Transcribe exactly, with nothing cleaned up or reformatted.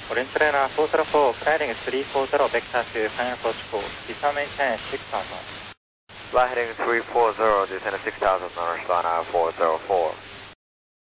Orange Liner four zero four, flying three four zero, vector to final approach call, descend maintain six thousand. Fly heading three four zero, descend six thousand, Orange Liner four zero four.